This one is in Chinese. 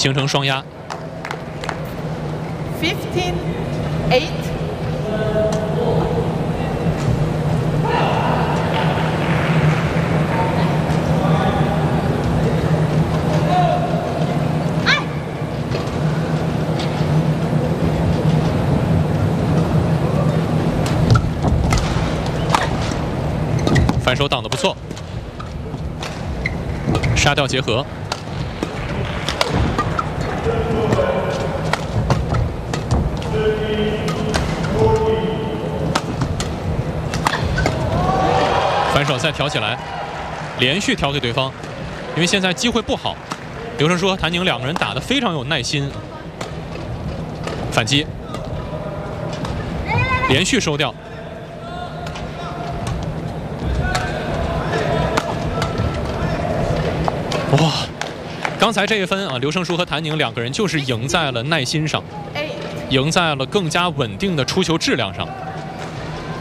形成双压。 15-8。 反手挡得不错，杀掉结合。反手再挑起来，连续挑给对方，因为现在机会不好。刘成书和谭宁两个人打得非常有耐心，反击，连续收掉。哇，刚才这一分啊，刘成书和谭宁两个人就是赢在了耐心上，赢在了更加稳定的出球质量上。